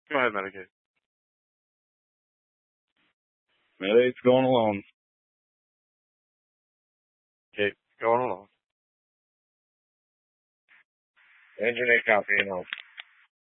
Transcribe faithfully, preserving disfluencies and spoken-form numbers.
Go ahead, Medicaid. Medicaid's going alone. Okay, going along. Engineer copy and help.